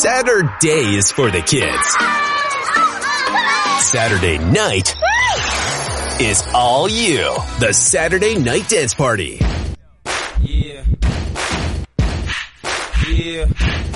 Saturday is for the kids. Saturday night is all you. The Saturday Night Dance Party. Yeah.